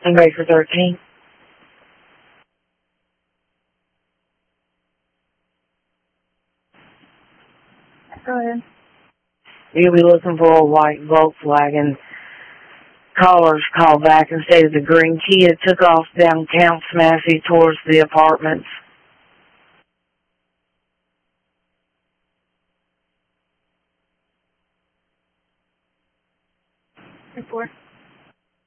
I'm ready for 13. Go ahead. You'll be looking for a white Volkswagen. Callers called back and stated the green Kia took off down Counts Massey towards the apartments. Report.